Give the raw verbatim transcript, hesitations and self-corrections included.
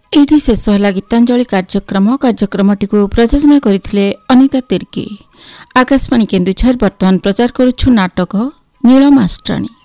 एठी शेष है गीतांजलि कार्यक्रम कार्यक्रम टी प्रयोजना करथिले अनिता तिर्की। आकाशवाणी केन्दुझर बर्तमान प्रचार करुछु नाटक नील मास्टाणी।